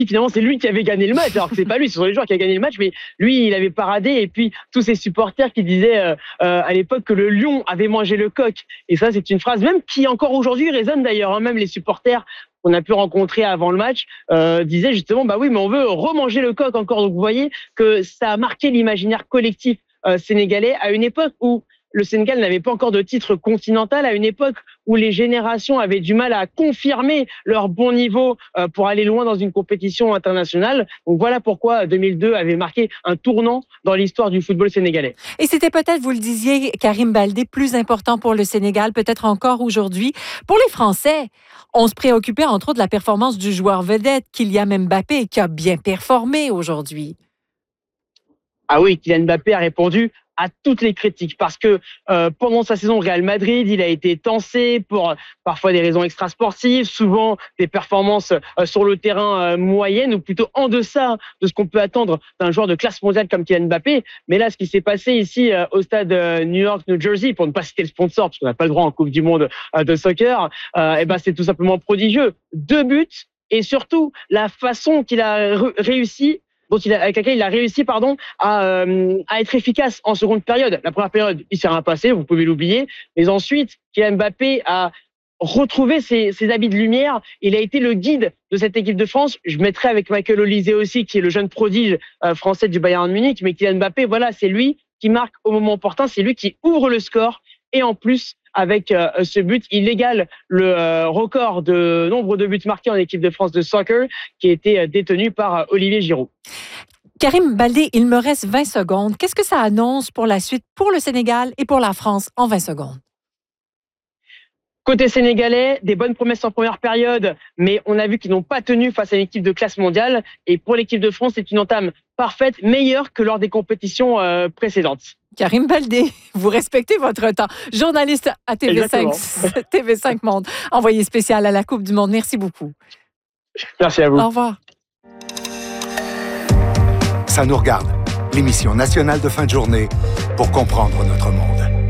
finalement, c'est lui qui avait gagné le match. Alors que c'est pas lui, ce sont les joueurs qui a gagné le match, mais lui, il avait paradé. Et puis, tous ces supporters qui disaient à l'époque que le lion avait mangé le coq. Et ça, c'est une phrase même qui, encore aujourd'hui, résonne d'ailleurs. Même les supporters qu'on a pu rencontrer avant le match disaient justement, bah oui, mais on veut remanger le coq encore. Donc, vous voyez que ça a marqué l'imaginaire collectif sénégalais à une époque où le Sénégal n'avait pas encore de titre continental, à une époque où les générations avaient du mal à confirmer leur bon niveau pour aller loin dans une compétition internationale. Donc voilà pourquoi 2002 avait marqué un tournant dans l'histoire du football sénégalais. Et c'était peut-être, vous le disiez, Karim Baldé, plus important pour le Sénégal, peut-être encore aujourd'hui. Pour les Français, on se préoccupait entre autres de la performance du joueur vedette, Kylian Mbappé, qui a bien performé aujourd'hui. Ah oui, Kylian Mbappé a répondu à toutes les critiques parce que pendant sa saison au Real Madrid, il a été tancé pour parfois des raisons extrasportives, souvent des performances sur le terrain moyennes ou plutôt en deçà de ce qu'on peut attendre d'un joueur de classe mondiale comme Kylian Mbappé. Mais là, ce qui s'est passé ici au stade New York, New Jersey, pour ne pas citer le sponsor parce qu'on n'a pas le droit en Coupe du Monde de soccer, c'est tout simplement prodigieux. 2 buts et surtout la façon qu'il a réussi avec laquelle il a réussi à être efficace en seconde période. La première période, il s'est rien passé, vous pouvez l'oublier. Mais ensuite, Kylian Mbappé a retrouvé ses habits de lumière. Il a été le guide de cette équipe de France. Je mettrai avec Michael Olise aussi, qui est le jeune prodige français du Bayern Munich. Mais Kylian Mbappé, voilà, c'est lui qui marque au moment opportun. C'est lui qui ouvre le score. Et en plus, avec ce but, il égale le record de nombre de buts marqués en équipe de France de soccer qui a été détenu par Olivier Giroud. Karim Baldé, il me reste 20 secondes. Qu'est-ce que ça annonce pour la suite, pour le Sénégal et pour la France en 20 secondes? Côté sénégalais, des bonnes promesses en première période, mais on a vu qu'ils n'ont pas tenu face à une équipe de classe mondiale. Et pour l'équipe de France, c'est une entame parfaite, meilleure que lors des compétitions précédentes. Karim Baldé, vous respectez votre temps. Journaliste à TV5 Monde, envoyé spécial à la Coupe du Monde. Merci beaucoup. Merci à vous. Au revoir. Ça nous regarde, l'émission nationale de fin de journée pour comprendre notre monde.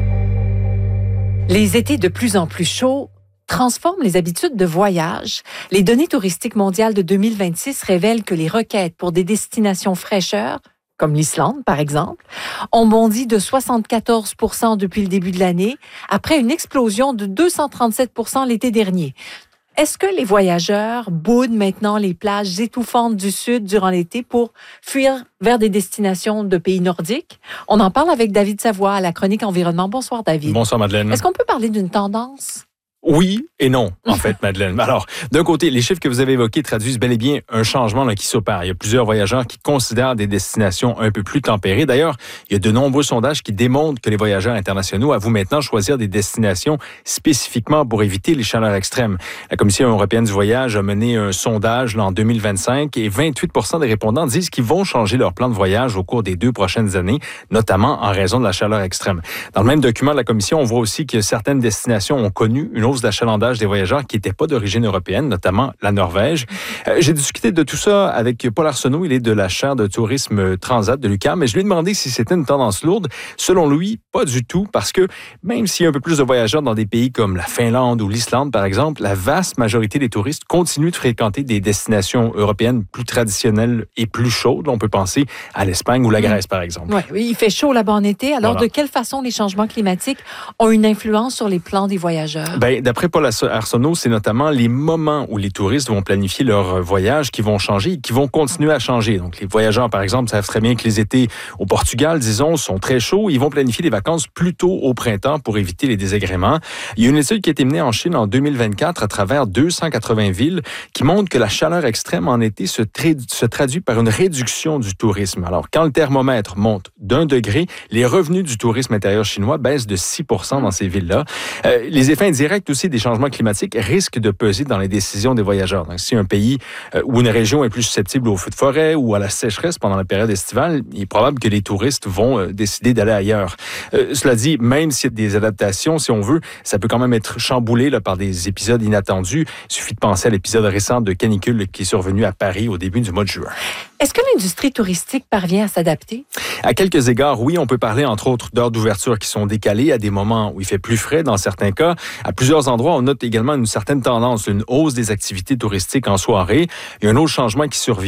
Les étés de plus en plus chauds transforment les habitudes de voyage. Les données touristiques mondiales de 2026 révèlent que les requêtes pour des destinations fraîcheurs, comme l'Islande par exemple, ont bondi de 74 % depuis le début de l'année, après une explosion de 237 % l'été dernier. Est-ce que les voyageurs boudent maintenant les plages étouffantes du Sud durant l'été pour fuir vers des destinations de pays nordiques? On en parle avec David Savoie à la chronique Environnement. Bonsoir, David. Bonsoir, Madeleine. Est-ce qu'on peut parler d'une tendance? Oui et non, en fait, Madeleine. Alors, d'un côté, les chiffres que vous avez évoqués traduisent bel et bien un changement qui s'opère. Il y a plusieurs voyageurs qui considèrent des destinations un peu plus tempérées. D'ailleurs, il y a de nombreux sondages qui démontrent que les voyageurs internationaux avouent maintenant choisir des destinations spécifiquement pour éviter les chaleurs extrêmes. La Commission européenne du voyage a mené un sondage en 2025 et 28 % des répondants disent qu'ils vont changer leur plan de voyage au cours des 2 prochaines années, notamment en raison de la chaleur extrême. Dans le même document de la Commission, on voit aussi que certaines destinations ont connu une hausse d'achalandage des voyageurs qui n'étaient pas d'origine européenne, notamment la Norvège. J'ai discuté de tout ça avec Paul Arsenault, il est de la chaire de tourisme Transat de l'UQAM, mais je lui ai demandé si c'était une tendance lourde. Selon lui, pas du tout, parce que même s'il y a un peu plus de voyageurs dans des pays comme la Finlande ou l'Islande, par exemple, la vaste majorité des touristes continuent de fréquenter des destinations européennes plus traditionnelles et plus chaudes. On peut penser à l'Espagne ou la Grèce, par exemple. Oui, il fait chaud là-bas en été. Alors, de quelle façon les changements climatiques ont une influence sur les plans des voyageurs? D'après Paul Arsenault, c'est notamment les moments où les touristes vont planifier leur voyage qui vont changer et qui vont continuer à changer. Donc, les voyageurs, par exemple, savent très bien que les étés au Portugal, disons, sont très chauds. Ils vont planifier des vacances plus tôt au printemps pour éviter les désagréments. Il y a une étude qui a été menée en Chine en 2024 à travers 280 villes qui montre que la chaleur extrême en été se traduit par une réduction du tourisme. Alors, quand le thermomètre monte d'1 degré, les revenus du tourisme intérieur chinois baissent de 6 % dans ces villes-là. Les effets indirects aussi des changements climatiques risquent de peser dans les décisions des voyageurs. Donc, si un pays ou une région est plus susceptible aux feux de forêt ou à la sécheresse pendant la période estivale, il est probable que les touristes vont décider d'aller ailleurs. Cela dit, même s'il y a des adaptations, si on veut, ça peut quand même être chamboulé par des épisodes inattendus. Il suffit de penser à l'épisode récent de canicule qui est survenu à Paris au début du mois de juin. Est-ce que l'industrie touristique parvient à s'adapter? À quelques égards, oui. On peut parler, entre autres, d'heures d'ouverture qui sont décalées à des moments où il fait plus frais dans certains cas. À plusieurs endroits, on note également une certaine tendance, une hausse des activités touristiques en soirée. Il y a un autre changement qui survient